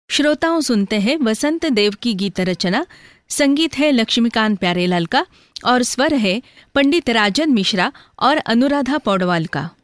श्रोताओं सुनते हैं वसंत देव की गीत रचना। संगीत है लक्ष्मीकांत प्यारेलाल का और स्वर है पंडित राजन मिश्रा और अनुराधा पौडवाल का।